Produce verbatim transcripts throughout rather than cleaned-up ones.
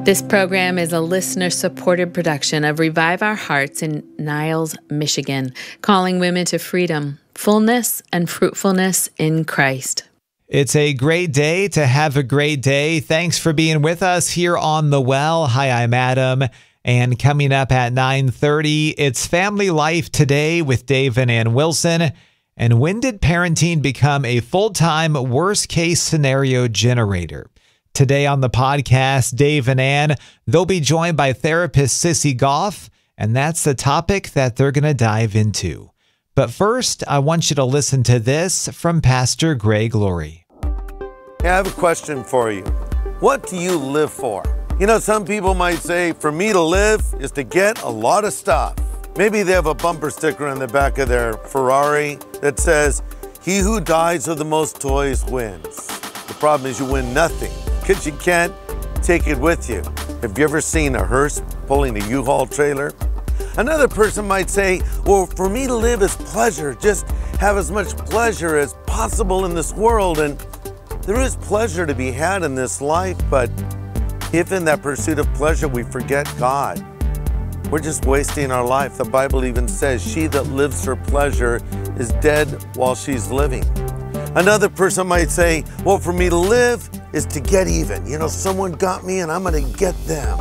This program is a listener-supported production of Revive Our Hearts in Niles, Michigan, calling women to freedom, fullness, and fruitfulness in Christ. It's a great day to have a great day. Thanks for being with us here on The Well. Hi, I'm Adam. And coming up at nine thirty, it's Family Life Today with Dave and Ann Wilson. And when did parenting become a full-time worst-case scenario generator? Today on the podcast, Dave and Ann, they'll be joined by therapist Sissy Goff, and that's the topic that they're going to dive into. But first, I want you to listen to this from Pastor Greg Laurie. Hey, I have a question for you. What do you live for? You know, some people might say, for me to live is to get a lot of stuff. Maybe they have a bumper sticker on the back of their Ferrari that says, he who dies with the most toys wins. The problem is you win nothing because you can't take it with you. Have you ever seen a hearse pulling a U-Haul trailer? Another person might say, well, for me to live is pleasure. Just have as much pleasure as possible in this world. And there is pleasure to be had in this life, but if in that pursuit of pleasure we forget God, we're just wasting our life. The Bible even says, she that lives for pleasure is dead while she's living. Another person might say, well, for me to live is to get even. You know, someone got me and I'm going to get them.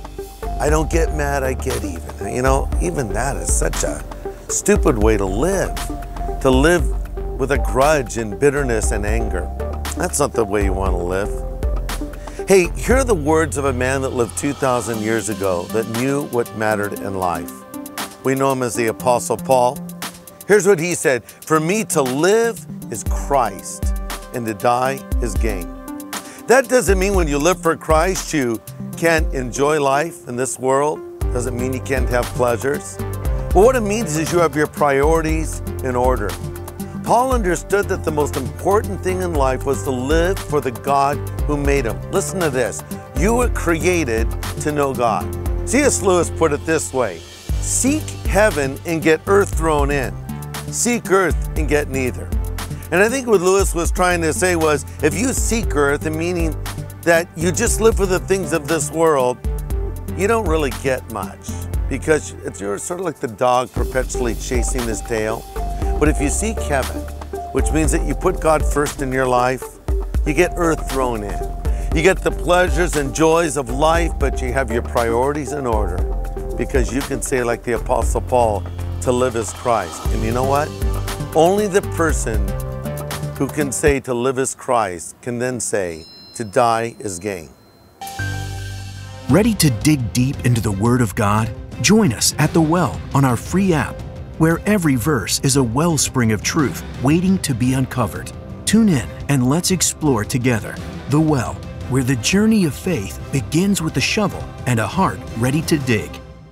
I don't get mad, I get even. You know, even that is such a stupid way to live. To live with a grudge and bitterness and anger. That's not the way you want to live. Hey, here are the words of a man that lived two thousand years ago that knew what mattered in life. We know him as the Apostle Paul. Here's what he said, for me to live is Christ, and to die is gain. That doesn't mean when you live for Christ, you can't enjoy life in this world. Doesn't mean you can't have pleasures. But what it means is you have your priorities in order. Paul understood that the most important thing in life was to live for the God who made him. Listen to this. You were created to know God. C S Lewis put it this way, seek heaven and get earth thrown in. Seek earth and get neither. And I think what Lewis was trying to say was, if you seek earth, meaning that you just live for the things of this world, you don't really get much because it's, you're sort of like the dog perpetually chasing his tail. But if you seek heaven, which means that you put God first in your life, you get earth thrown in. You get the pleasures and joys of life, but you have your priorities in order because you can say like the Apostle Paul, to live is Christ. And you know what? Only the person who can say to live is Christ can then say to die is gain. Ready to dig deep into the Word of God? Join us at The Well on our free app, where every verse is a wellspring of truth waiting to be uncovered. Tune in and let's explore together The Well, where the journey of faith begins with a shovel and a heart ready to dig.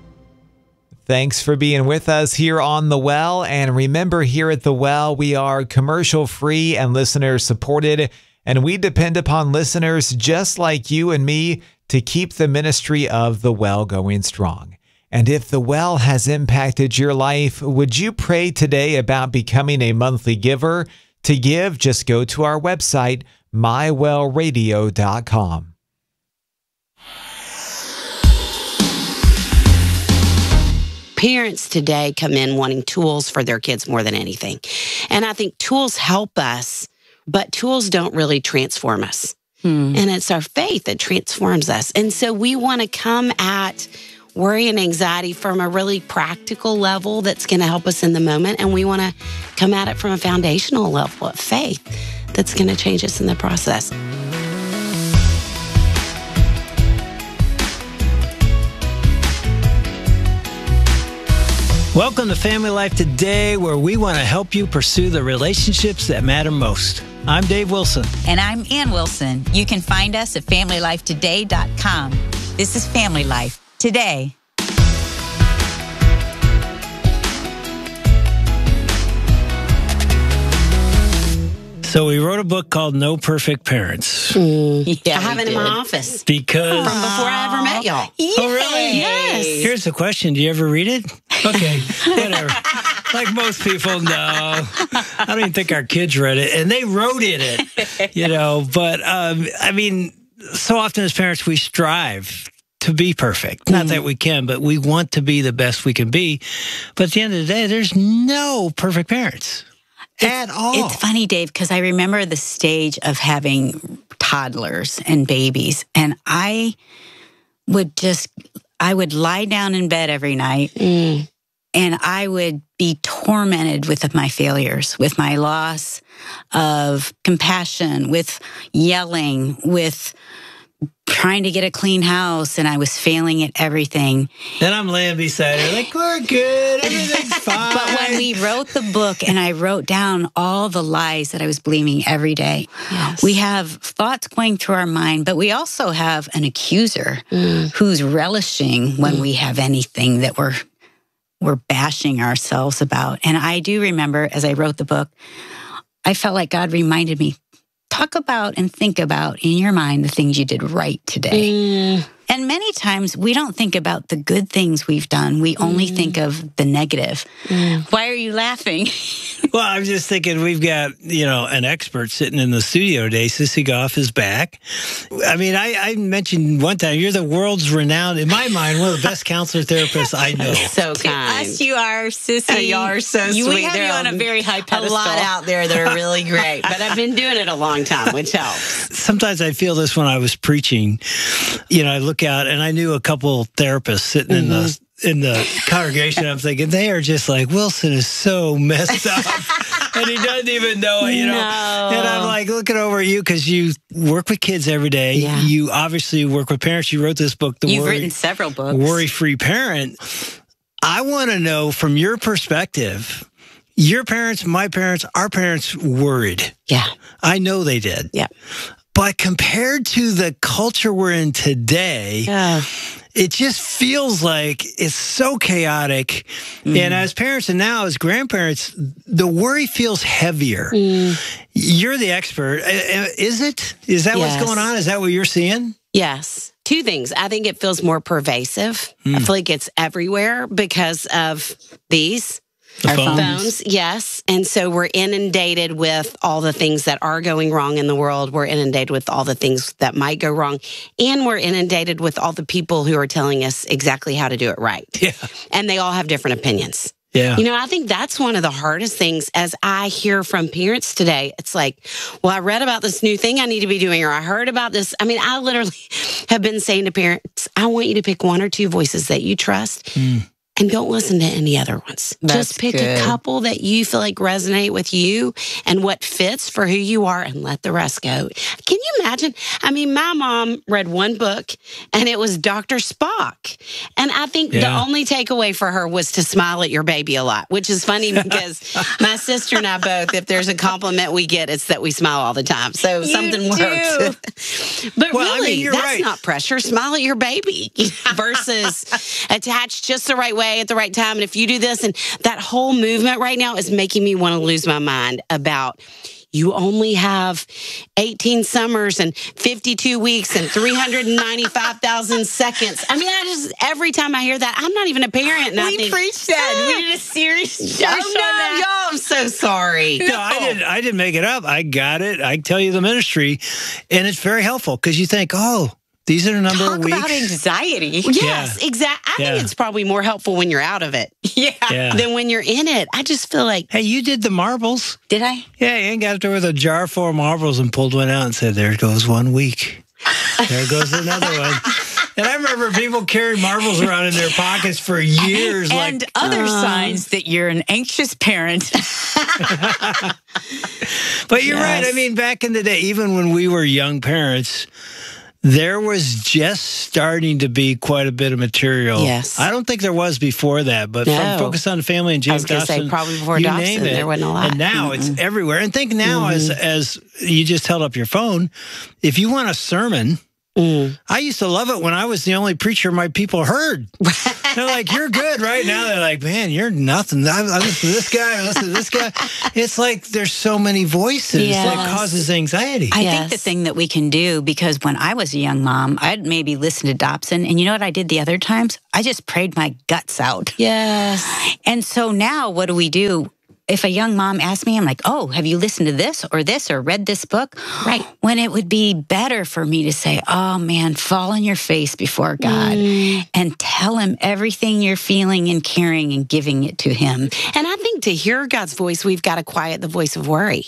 Thanks for being with us here on The Well. And remember, here at The Well, we are commercial-free and listener-supported, and we depend upon listeners just like you and me to keep the ministry of The Well going strong. And if The Well has impacted your life, would you pray today about becoming a monthly giver? To give, just go to our website, my well radio dot com. Parents today come in wanting tools for their kids more than anything. And I think tools help us, but tools don't really transform us. Hmm. And it's our faith that transforms us. And so we want to come at worry and anxiety from a really practical level that's going to help us in the moment. And we want to come at it from a foundational level of faith that's going to change us in the process. Welcome to Family Life Today, where we want to help you pursue the relationships that matter most. I'm Dave Wilson. And I'm Ann Wilson. You can find us at family life today dot com. This is Family Life Today. So we wrote a book called No Perfect Parents. Mm, Yeah, I have it we in my did. office. Because... From before I ever met y'all. Oh, really? Yes. Here's the question. Do you ever read it? Okay, whatever. Like most people, no. I don't even think our kids read it. And they wrote in it, you know. But, um, I mean, so often as parents, we strive to be perfect. Not that we can, but we want to be the best we can be. But at the end of the day, there's no perfect parents at all. It's funny, Dave, because I remember the stage of having toddlers and babies, and I would just, I would lie down in bed every night, mm. and I would be tormented with my failures, with my loss of compassion, with yelling, with trying to get a clean house, and I was failing at everything. Then I'm laying beside her like, we're good, everything's fine. But when we wrote the book and I wrote down all the lies that I was believing every day, yes. we have thoughts going through our mind, but we also have an accuser mm. who's relishing when mm. we have anything that we're we're bashing ourselves about. And I do remember, as I wrote the book, I felt like God reminded me, talk about and think about in your mind the things you did right today. Mm. And many times we don't think about the good things we've done. We only mm. think of the negative. Mm. Why are you laughing? Well, I'm just thinking we've got, you know, an expert sitting in the studio today. Sissy Goff is back. I mean, I, I mentioned one time, you're the world's renowned, in my mind, one of the best counselor therapists I know. So kind. Yes, you are, Sissy. Uh, you are so you, sweet. We have They're you on a very high pedestal. A lot out there that are really great. But I've been doing it a long time, which helps. Sometimes I feel this when I was preaching. You know, I look out and I knew a couple therapists sitting mm-hmm. in the in the congregation. I'm thinking, they are just like, Wilson is so messed up. And he doesn't even know it, you know. No. And I'm like looking over at you because you work with kids every day. Yeah. You obviously work with parents. You wrote this book, The You've Worry, written several books. Worry-Free Parent. I want to know from your perspective, your parents, my parents, our parents worried. Yeah. I know they did. Yeah. But compared to the culture we're in today, yeah. it just feels like it's so chaotic. Mm. And as parents and now as grandparents, the worry feels heavier. Mm. You're the expert. Is it? Is that yes. what's going on? Is that what you're seeing? Yes. Two things. I think it feels more pervasive. Mm. I feel like it's everywhere because of these. The Our phones. phones, yes. And so we're inundated with all the things that are going wrong in the world. We're inundated with all the things that might go wrong. And we're inundated with all the people who are telling us exactly how to do it right. Yeah. And they all have different opinions. Yeah. You know, I think that's one of the hardest things as I hear from parents today. It's like, well, I read about this new thing I need to be doing, or I heard about this. I mean, I literally have been saying to parents, I want you to pick one or two voices that you trust. Mm. And don't listen to any other ones. That's Just pick good. a couple that you feel like resonate with you and what fits for who you are, and let the rest go. Can you imagine? I mean, my mom read one book and it was Doctor Spock. And I think yeah. the only takeaway for her was to smile at your baby a lot, which is funny because my sister and I both, if there's a compliment we get, it's that we smile all the time. So you something do. works. But well, really, I mean, that's right. not pressure. Smile at your baby versus attached just the right way at the right time. And if you do this, and that whole movement right now is making me want to lose my mind about you only have eighteen summers and fifty-two weeks and three hundred ninety-five thousand seconds. I mean, I just, every time I hear that, I'm not even a parent. And we I think, preached that. ah, We did a series show oh, on no, that. y'all, I'm so sorry. No, I didn't. I didn't make it up. I got it. I tell you the ministry, and it's very helpful because you think, oh, these are the number Talk of weeks. about anxiety. Yes, Yeah. exactly. I Yeah. think it's probably more helpful when you're out of it Yeah. Yeah. than when you're in it. I just feel like, Hey, you did the marbles. Did I? Yeah, Ann got up there with a jar full of marbles and pulled one out and said, there goes one week. There goes another one. And I remember people carrying marbles around in their pockets for years. And like, other uh, signs that you're an anxious parent. But you're Yes. right. I mean, back in the day, even when we were young parents, there was just starting to be quite a bit of material. Yes. I don't think there was before that, but No. from Focus on the Family and James I was going to say Dobson, probably before you Dobson, name it. there wasn't a lot. And now Mm-mm. it's everywhere. And think now, Mm-hmm. as as you just held up your phone, if you want a sermon, mm. I used to love it when I was the only preacher my people heard. They're like, you're good right now. They're like, man, you're nothing. I, I listen to this guy, I listen to this guy. It's like there's so many voices Yes. that causes anxiety. I Yes. think the thing that we can do, because when I was a young mom, I'd maybe listen to Dobson. And you know what I did the other times? I just prayed my guts out. Yes. And so now what do we do? if a young mom asked me, I'm like, oh, have you listened to this or this or read this book? Right. When it would be better for me to say, oh man, fall on your face before God mm. and tell him everything you're feeling and caring and giving it to him. And I think to hear God's voice, we've got to quiet the voice of worry.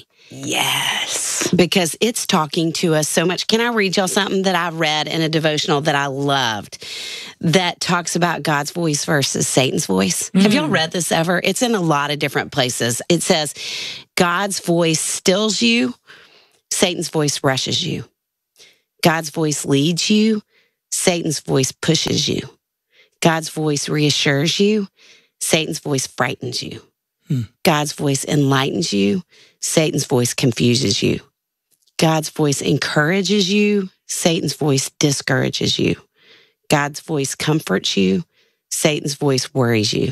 Yes. Because it's talking to us so much. Can I read y'all something that I read in a devotional that I loved that talks about God's voice versus Satan's voice? Mm. Have y'all read this ever? It's in a lot of different places. It says, God's voice stills you, Satan's voice rushes you. God's voice leads you, Satan's voice pushes you. God's voice reassures you, Satan's voice frightens you. Hmm. God's voice enlightens you, Satan's voice confuses you. God's voice encourages you, Satan's voice discourages you. God's voice comforts you, Satan's voice worries you.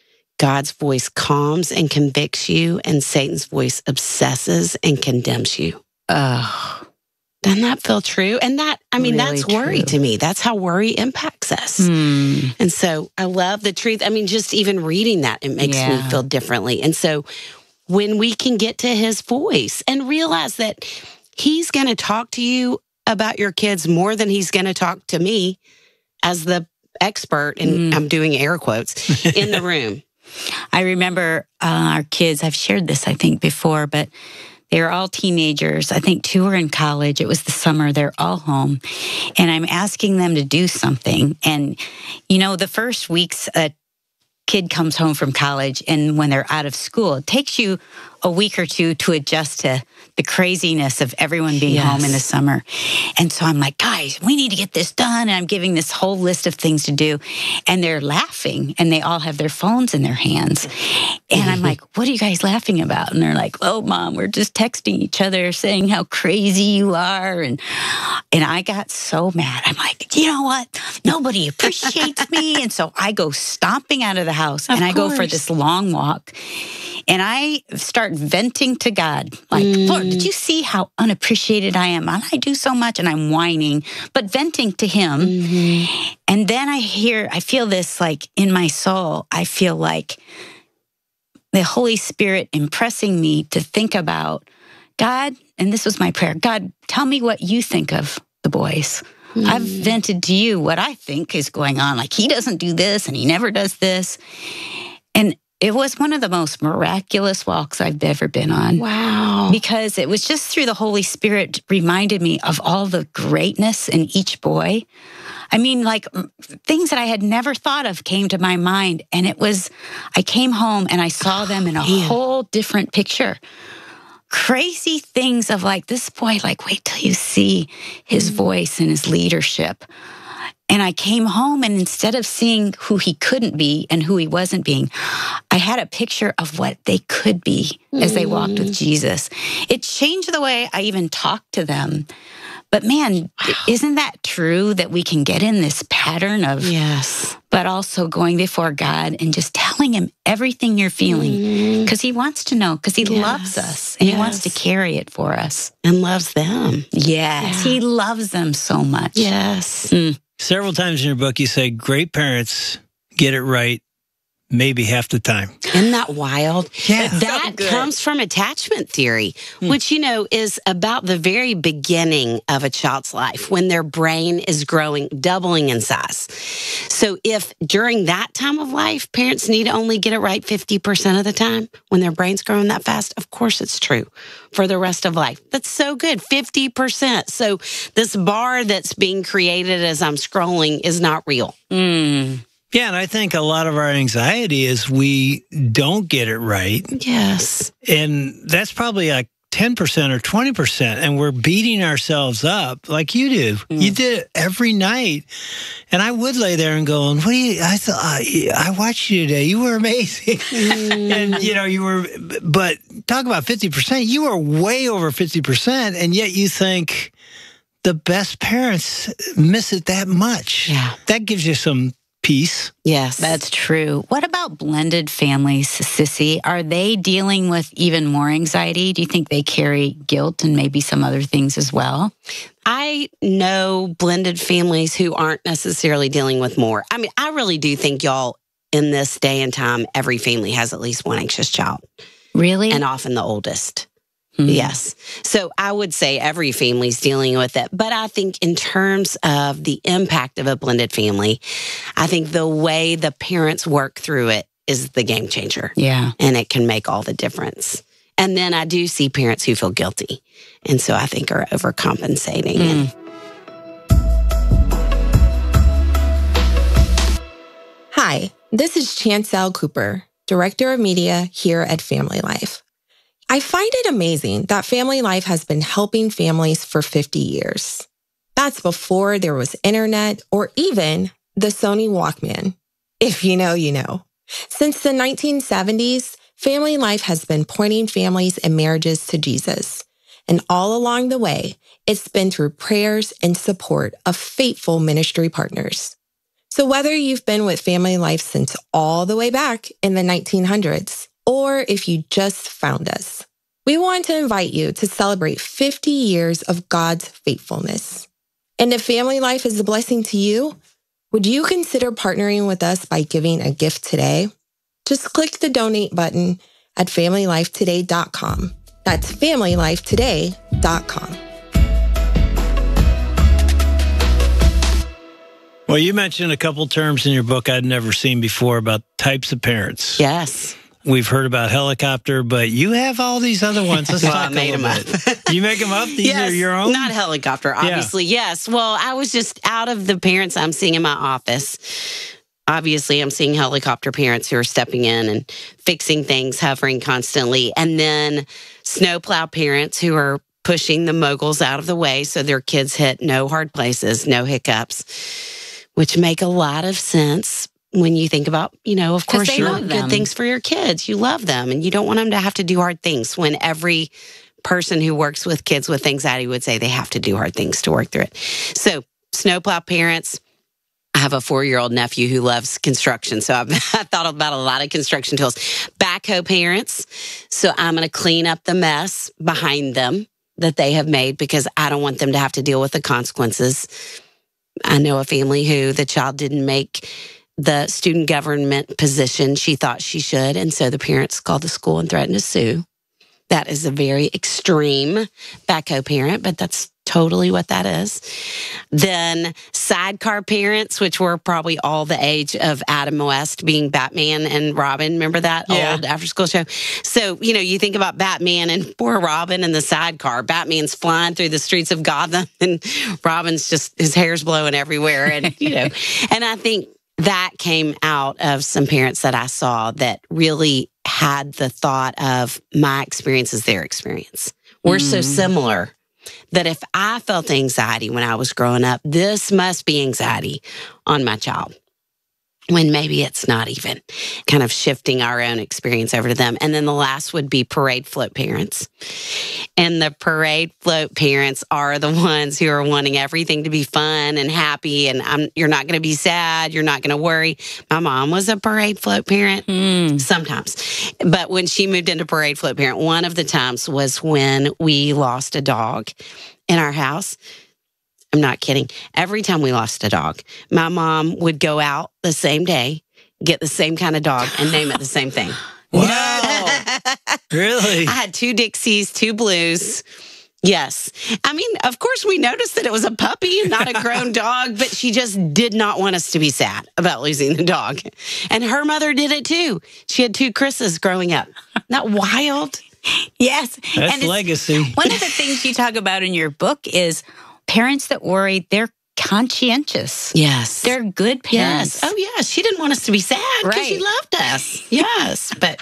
God's voice calms and convicts you, and Satan's voice obsesses and condemns you. Oh, doesn't that feel true? And that, I mean, really that's worry true. to me. That's how worry impacts us. Hmm. And so I love the truth. I mean, just even reading that, it makes Yeah. me feel differently. And so when we can get to his voice and realize that he's going to talk to you about your kids more than he's going to talk to me as the expert, and mm. I'm doing air quotes, in the room. I remember uh, our kids, I've shared this, I think, before, but they were all teenagers. I think two were in college. It was the summer. They're all home. And I'm asking them to do something. And, you know, the first weeks a kid comes home from college and when they're out of school, it takes you a week or two to adjust to the craziness of everyone being yes. home in the summer. And so I'm like, guys, we need to get this done. And I'm giving this whole list of things to do. And they're laughing and they all have their phones in their hands. And I'm like, what are you guys laughing about? And they're like, oh, Mom, we're just texting each other saying how crazy you are. And and I got so mad. I'm like, you know what? Nobody appreciates me. And so I go stomping out of the house of and I course. go for this long walk. And I start venting to God, like, mm. Lord, did you see how unappreciated I am? And I do so much, and I'm whining, but venting to him. Mm-hmm. And then I hear, I feel this like in my soul, I feel like the Holy Spirit impressing me to think about, God, and this was my prayer, God, tell me what you think of the boys. Mm. I've vented to you what I think is going on. Like, he doesn't do this, and he never does this. And it was one of the most miraculous walks I've ever been on. Wow. Because it was just through the Holy Spirit reminded me of all the greatness in each boy. I mean, like things that I had never thought of came to my mind. And it was, I came home and I saw them in a Man. whole different picture. Crazy things of like, this boy, like, wait till you see his voice and his leadership. And I came home and instead of seeing who he couldn't be and who he wasn't being, I had a picture of what they could be as they walked with Jesus. It changed the way I even talked to them. But man, wow. Isn't that true that we can get in this pattern of, yes, but also going before God and just telling him everything you're feeling because mm. he wants to know, because he yes. loves us and yes. he wants to carry it for us. And loves them. Yes, yeah. He loves them so much. Yes. Mm. Several times in your book, you say great parents get it right maybe half the time. Isn't that wild? Yeah. That so comes from attachment theory, hmm. which, you know, is about the very beginning of a child's life when their brain is growing, doubling in size. So if during that time of life, parents need to only get it right fifty percent of the time when their brain's growing that fast, of course it's true for the rest of life. That's so good, fifty percent. So this bar that's being created as I'm scrolling is not real. Mm. Yeah, and I think a lot of our anxiety is we don't get it right. Yes. And that's probably like ten percent or twenty percent, and we're beating ourselves up like you do. Mm. You did it every night. And I would lay there and go, what do you, I thought, I, I watched you today. You were amazing. Mm. And, you know, you were, but talk about fifty percent. You were way over fifty percent, and yet you think the best parents miss it that much. Yeah. That gives you some peace. Yes. That's true. What about blended families, Sissy? Are they dealing with even more anxiety? Do you think they carry guilt and maybe some other things as well? I know blended families who aren't necessarily dealing with more. I mean, I really do think, y'all, in this day and time, every family has at least one anxious child. Really? And often the oldest. Mm-hmm. Yes. So I would say every family's dealing with it. But I think in terms of the impact of a blended family, I think the way the parents work through it is the game changer. Yeah. And it can make all the difference. And then I do see parents who feel guilty. And so I think are overcompensating. Mm. Hi, this is Chancel Cooper, Director of Media here at Family Life. I find it amazing that Family Life has been helping families for fifty years. That's before there was internet or even the Sony Walkman. If you know, you know. Since the nineteen seventies, Family Life has been pointing families and marriages to Jesus. And all along the way, it's been through prayers and support of faithful ministry partners. So whether you've been with Family Life since all the way back in the nineteen hundreds, or if you just found us, we want to invite you to celebrate fifty years of God's faithfulness. And if Family Life is a blessing to you, would you consider partnering with us by giving a gift today? Just click the donate button at family life today dot com. That's family life today dot com. Well, you mentioned a couple terms in your book I'd never seen before about types of parents. Yes. We've heard about helicopter, but you have all these other ones. Let's well, talk I made a little them bit. up. You make them up? These yes, are your own? Not helicopter, obviously. Yeah. Yes. Well, I was just out of the parents I'm seeing in my office. Obviously, I'm seeing helicopter parents who are stepping in and fixing things, hovering constantly. And then snowplow parents who are pushing the moguls out of the way so their kids hit no hard places, no hiccups, which make a lot of sense when you think about, you know, of course, you want good things for your kids. You love them and you don't want them to have to do hard things when every person who works with kids with anxiety would say they have to do hard things to work through it. So snowplow parents, I have a four-year-old nephew who loves construction, so I've I thought about a lot of construction tools. Backhoe parents, so I'm going to clean up the mess behind them that they have made because I don't want them to have to deal with the consequences. I know a family who the child didn't make the student government position she thought she should, and so the parents called the school and threatened to sue. That is a very extreme backhoe parent, but that's totally what that is. Then sidecar parents, which were probably all the age of Adam West being Batman and Robin. Remember that yeah. old after-school show? So, you know, you think about Batman and poor Robin in the sidecar. Batman's flying through the streets of Gotham and Robin's just, his hair's blowing everywhere. And, you know, and I think that came out of some parents that I saw that really had the thought of my experience is their experience. We're mm. so similar that if I felt anxiety when I was growing up, this must be anxiety on my child. When maybe it's not even, kind of shifting our own experience over to them. And then the last would be parade float parents. And the parade float parents are the ones who are wanting everything to be fun and happy. And I'm, you're not going to be sad. You're not going to worry. My mom was a parade float parent mm. sometimes. But when she moved into parade float parent, one of the times was when we lost a dog in our house. I'm not kidding. Every time we lost a dog, my mom would go out the same day, get the same kind of dog, and name it the same thing. Wow. Really? I had two Dixies, two Blues. Yes. I mean, of course, we noticed that it was a puppy, not a grown dog, but she just did not want us to be sad about losing the dog. And her mother did it too. She had two Chris's growing up. Isn't that wild? Yes. That's and legacy. One of the things you talk about in your book is parents that worry, they're conscientious. Yes. They're good parents. Yes. Oh, yeah. She didn't want us to be sad because right. she loved us. Yes. But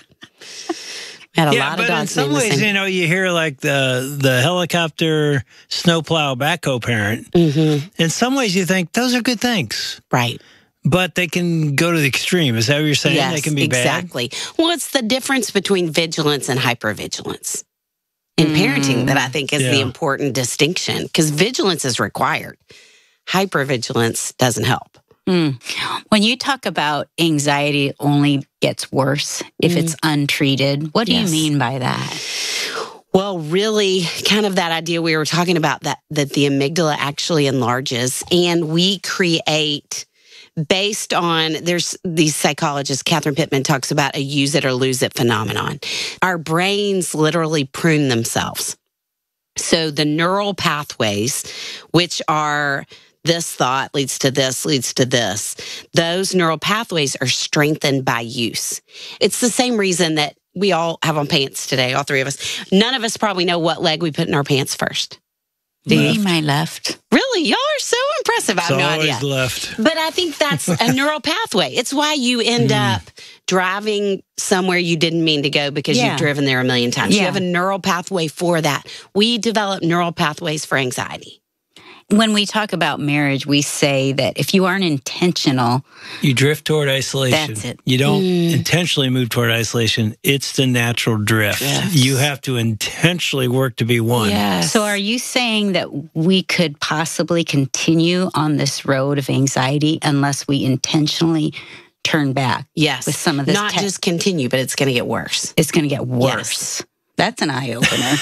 we had a yeah, lot but of dogs. In some ways, you know, you hear like the the helicopter, snowplow, backhoe parent. Mm-hmm. In some ways, you think those are good things. Right. But they can go to the extreme. Is that what you're saying? Yes, they can be exactly. bad? Exactly. Well, it's the difference between vigilance and hypervigilance in mm. parenting that I think is yeah. the important distinction, because vigilance is required. Hypervigilance doesn't help. Mm. When you talk about anxiety only gets worse if mm. it's untreated, what do yes. you mean by that? Well, really, kind of that idea we were talking about, that that the amygdala actually enlarges and we create based on, there's these psychologists, Catherine Pittman talks about a use it or lose it phenomenon. Our brains literally prune themselves. So the neural pathways, which are this thought leads to this, leads to this, those neural pathways are strengthened by use. It's the same reason that we all have on pants today, all three of us. None of us probably know what leg we put in our pants first. Do you? My left. Really? Y'all are so impressive. I have It's no always idea. left. But I think that's a neural pathway. It's why you end Mm. up driving somewhere you didn't mean to go because Yeah. you've driven there a million times. You Yeah. have a neural pathway for that. We develop neural pathways for anxiety. When we talk about marriage, we say that if you aren't intentional, You drift toward isolation. That's it. You don't intentionally move toward isolation. It's the natural drift. Yes. You have to intentionally work to be one. Yes. so are you saying that we could possibly continue on this road of anxiety unless we intentionally turn back? Yes. With some of this Not tech- just continue, but it's going to get worse. It's going to get worse. That's an eye-opener.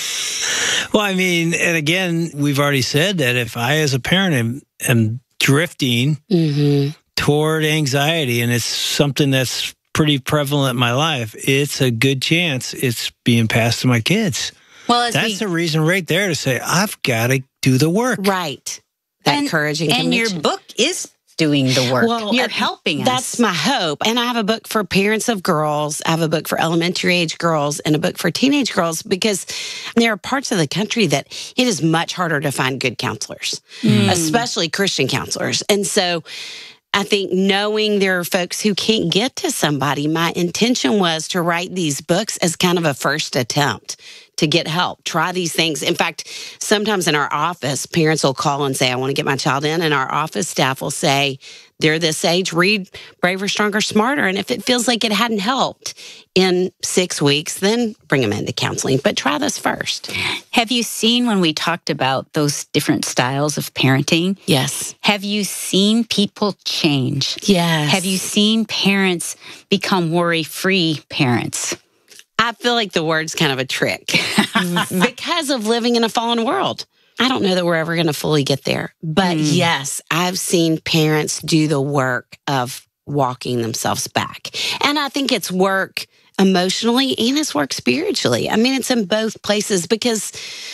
Well, I mean, and again, we've already said that if I, as a parent, am, am drifting Mm-hmm. toward anxiety, and it's something that's pretty prevalent in my life, it's a good chance it's being passed to my kids. Well, as That's we, the reason right there to say, I've got to do the work. Right. That and, courage and, and your conviction. book is doing the work. Well, You're uh, helping us. That's my hope. And I have a book for parents of girls. I have a book for elementary age girls and a book for teenage girls because there are parts of the country that it is much harder to find good counselors, especially Christian counselors. And so I think knowing there are folks who can't get to somebody, my intention was to write these books as kind of a first attempt to get help. Try these things. In fact, sometimes in our office, parents will call and say, I want to get my child in. And our office staff will say, they're this age, read Braver, Stronger, Smarter. And if it feels like it hadn't helped in six weeks, then bring them into counseling. But try this first. Have you seen when we talked about those different styles of parenting? Yes. Have you seen people change? Yes. Have you seen parents become worry-free parents? I feel like the word's kind of a trick because of living in a fallen world. I don't know that we're ever going to fully get there. But Mm. yes, I've seen parents do the work of walking themselves back. And I think it's work emotionally and it's work spiritually. I mean, it's in both places because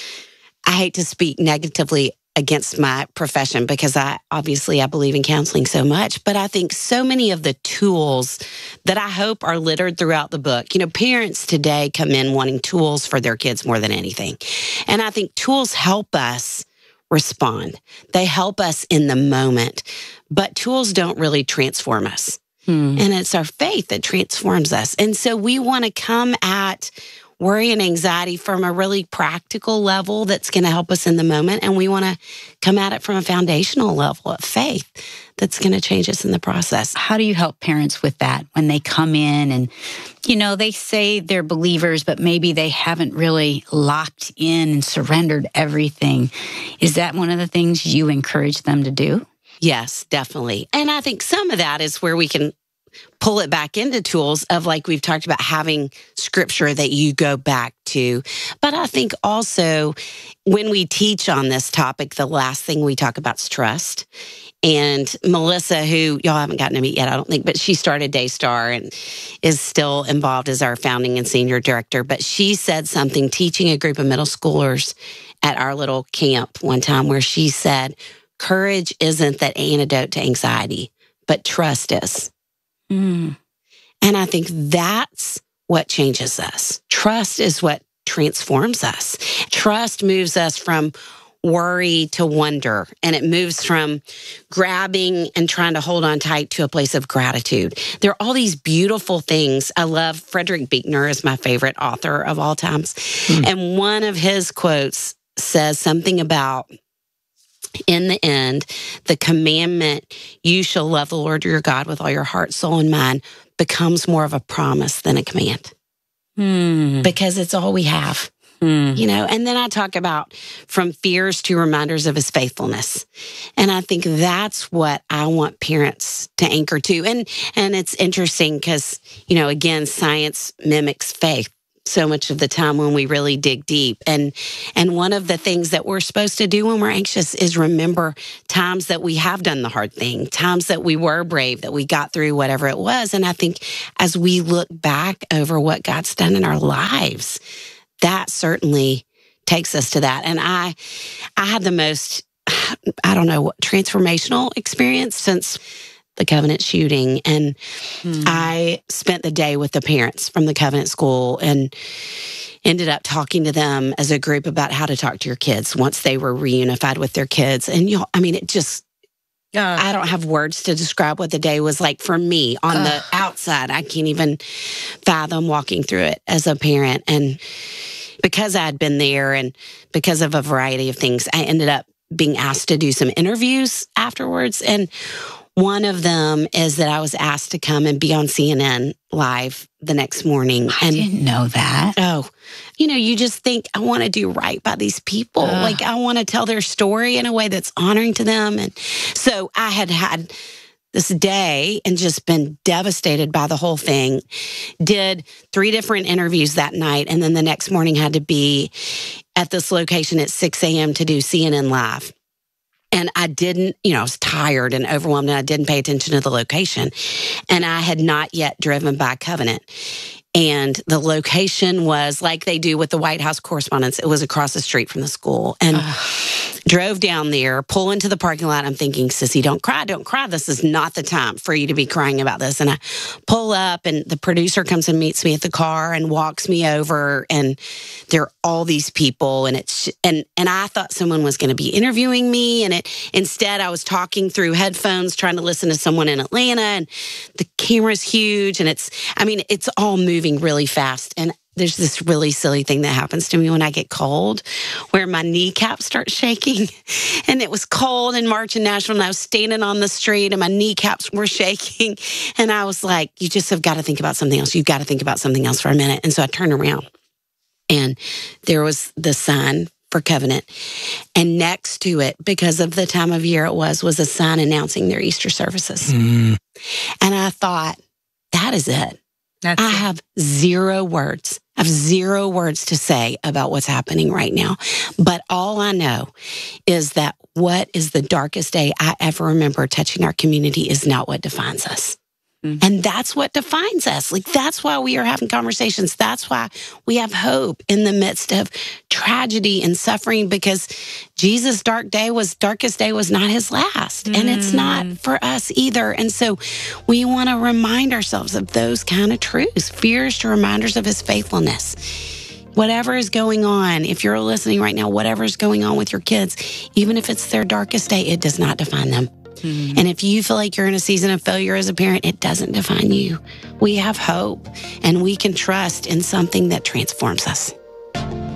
I hate to speak negatively against my profession because I obviously I believe in counseling so much, but I think so many of the tools that I hope are littered throughout the book. You know, parents today come in wanting tools for their kids more than anything. And I think tools help us respond. They help us in the moment, but tools don't really transform us. Hmm. And it's our faith that transforms us. And so we want to come at worry and anxiety from a really practical level that's going to help us in the moment. And we want to come at it from a foundational level of faith that's going to change us in the process. How do you help parents with that when they come in and, you know, they say they're believers, but maybe they haven't really locked in and surrendered everything? Is that one of the things you encourage them to do? Yes, definitely. And I think some of that is where we can pull it back into tools of, like we've talked about, having scripture that you go back to. But I think also when we teach on this topic, the last thing we talk about is trust. And Melissa, who y'all haven't gotten to meet yet, I don't think, but she started Daystar and is still involved as our founding and senior director. But she said something teaching a group of middle schoolers at our little camp one time where she said, courage isn't that antidote to anxiety, but trust is. Mm. And I think that's what changes us. Trust is what transforms us. Trust moves us from worry to wonder, and it moves from grabbing and trying to hold on tight to a place of gratitude. There are all these beautiful things. I love Frederick Buechner is my favorite author of all times. Mm. And one of his quotes says something about, in the end, the commandment, you shall love the Lord your God with all your heart, soul, and mind, becomes more of a promise than a command. Mm. Because it's all we have. Mm. You know, and then I talk about from fears to reminders of his faithfulness. And I think that's what I want parents to anchor to. And and it's interesting because, you know, again, science mimics faith. so much of the time when we really dig deep. And and one of the things that we're supposed to do when we're anxious is remember times that we have done the hard thing, times that we were brave, that we got through whatever it was. And I think as we look back over what God's done in our lives, that certainly takes us to that. And I I had the most, I don't know, transformational experience since the Covenant shooting. And hmm. I spent the day with the parents from the Covenant school and ended up talking to them as a group about how to talk to your kids once they were reunified with their kids. And, you know, I mean, it just, uh, I don't have words to describe what the day was like for me on uh, the outside. I can't even fathom walking through it as a parent. And because I had been there and because of a variety of things, I ended up being asked to do some interviews afterwards. And one of them is that I was asked to come and be on C N N live the next morning. I and, didn't know that. Oh, you know, you just think, I want to do right by these people. Uh. Like, I want to tell their story in a way that's honoring to them. And so I had had this day and just been devastated by the whole thing. Did three different interviews that night. And then the next morning had to be at this location at six a.m. to do C N N live. And I didn't, you know, I was tired and overwhelmed and I didn't pay attention to the location. And I had not yet driven by Covenant. And the location was like they do with the White House Correspondents. It was across the street from the school. And drove down there, pull into the parking lot. I'm thinking, Sissy, don't cry, don't cry. This is not the time for you to be crying about this. And I pull up and the producer comes and meets me at the car and walks me over. And there are all these people. And it's and and I thought someone was going to be interviewing me. And it instead, I was talking through headphones, trying to listen to someone in Atlanta. And the camera's huge. And it's, I mean, it's all moving really fast. And there's this really silly thing that happens to me when I get cold, where my kneecap starts shaking. And it was cold in March in Nashville, and I was standing on the street, and my kneecaps were shaking. And I was like, you just have got to think about something else. You've got to think about something else for a minute. And so I turned around, and there was the sign for Covenant. And next to it, because of the time of year it was, was a sign announcing their Easter services. Mm. And I thought, that is it. That's I it. have zero words. I have zero words to say about what's happening right now. But all I know is that what is the darkest day I ever remember touching our community is not what defines us. Mm-hmm. And that's what defines us. Like, that's why we are having conversations. That's why we have hope in the midst of tragedy and suffering, because Jesus' dark day was, darkest day was not his last. Mm. And it's not for us either. And so we want to remind ourselves of those kind of truths. Fear is to reminders of his faithfulness. Whatever is going on, if you're listening right now, whatever is going on with your kids, even if it's their darkest day, it does not define them. Mm-hmm. And if you feel like you're in a season of failure as a parent, it doesn't define you. We have hope, and we can trust in something that transforms us.